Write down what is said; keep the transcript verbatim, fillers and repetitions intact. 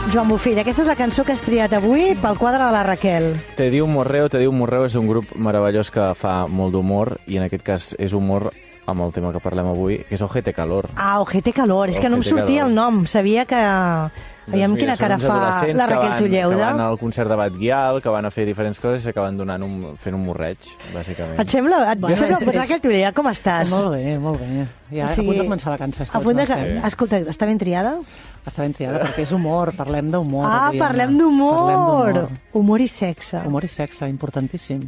Joan Bofill, aquesta és la cançó que has triat avui pel quadre de la Raquel. Te diu Morreo, Te diu Morreo és un grup meravellós que fa molt d'humor i en aquest cas és humor amb el tema que parlem avui, que és Ojete Calor. Ah, Ojete Calor, és que no em Ojete sortia Calor. el nom, sabia que... Veiem Doncs mira, quina cara són uns fa adolescents la Raquel que van, Tulleuda. que van al concert de Batguial, que van a fer diferents coses i s'acaben donant un, fent un morreig, bàsicament. Et sembla? Et Bueno, sembla és- és- Raquel Tulleuda, com estàs? Molt bé, molt bé. Ja, O o sigui, sigui, a punt de començar la cançó. A punt de... estem- Escolta, està ben triada? Està ben triada, perquè és humor, parlem d'humor. Ah, avui, parlem Anna. d'humor. Parlem d'humor. Humor i sexe. Humor i sexe, importantíssim.